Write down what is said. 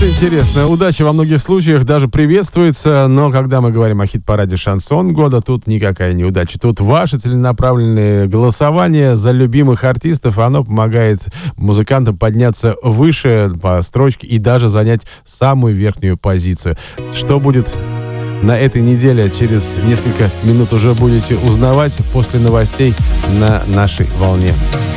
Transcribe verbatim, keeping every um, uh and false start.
Это интересно. Удача во многих случаях даже приветствуется, но когда мы говорим о хит-параде «Шансон года», тут никакая не удача. Тут ваше целенаправленное голосование за любимых артистов, оно помогает музыкантам подняться выше по строчке и даже занять самую верхнюю позицию. Что будет на этой неделе, через несколько минут уже будете узнавать после новостей на нашей волне.